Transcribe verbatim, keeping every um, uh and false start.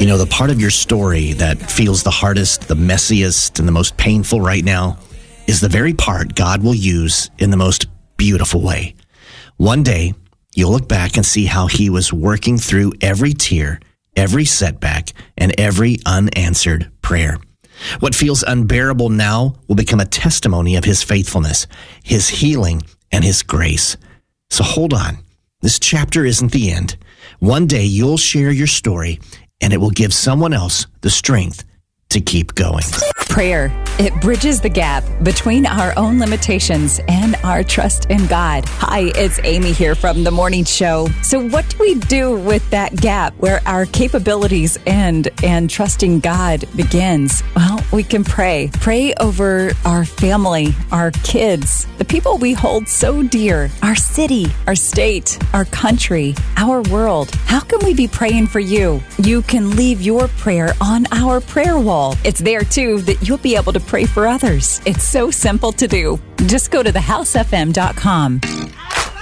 You know, the part of your story that feels the hardest, the messiest, and the most painful right now is the very part God will use in the most beautiful way. One day, you'll look back and see how he was working through every tear, every setback, and every unanswered prayer. What feels unbearable now will become a testimony of his faithfulness, his healing, and his grace. So hold on. This chapter isn't the end. One day you'll share your story, and it will give someone else the strength to keep going. Prayer. It bridges the gap between our own limitations and our trust in God. Hi, it's Amy here from The Morning Show. So what do we do with that gap where our capabilities end and trusting God begins? Well, we can pray. Pray over our family, our kids, the people we hold so dear, our city, our state, our country, our world. How can we be praying for you? You can leave your prayer on our prayer wall. It's there, too, that you'll be able to pray for others. It's so simple to do. Just go to the house f m dot com.